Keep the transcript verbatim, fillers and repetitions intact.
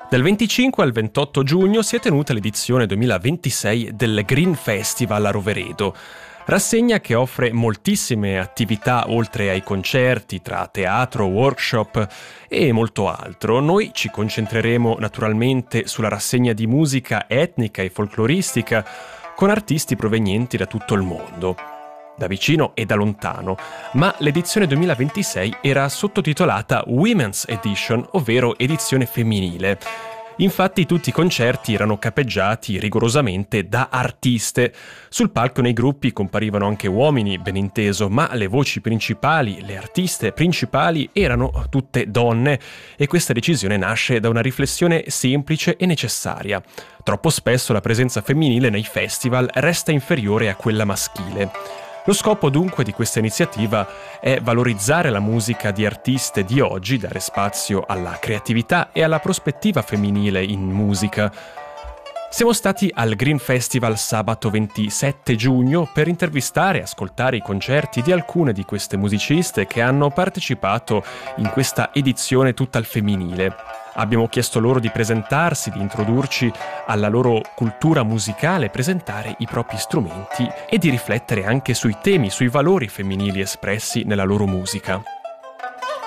Dal venticinque al ventotto giugno si è tenuta l'edizione duemilaventisei del Green Festival a Roveredo, rassegna che offre moltissime attività oltre ai concerti tra teatro, workshop e molto altro. Noi ci concentreremo naturalmente sulla rassegna di musica etnica e folcloristica con artisti provenienti da tutto il mondo, da vicino e da lontano, ma l'edizione duemilaventisei era sottotitolata Women's Edition, ovvero edizione femminile. Infatti tutti i concerti erano capeggiati rigorosamente da artiste. Sul palco nei gruppi comparivano anche uomini, ben inteso, ma le voci principali, le artiste principali erano tutte donne e questa decisione nasce da una riflessione semplice e necessaria. Troppo spesso la presenza femminile nei festival resta inferiore a quella maschile. Lo scopo dunque di questa iniziativa è valorizzare la musica di artiste di oggi, dare spazio alla creatività e alla prospettiva femminile in musica. Siamo stati al Green Festival sabato ventisette giugno per intervistare e ascoltare i concerti di alcune di queste musiciste che hanno partecipato in questa edizione tutta al femminile. Abbiamo chiesto loro di presentarsi, di introdurci alla loro cultura musicale, presentare i propri strumenti e di riflettere anche sui temi, sui valori femminili espressi nella loro musica.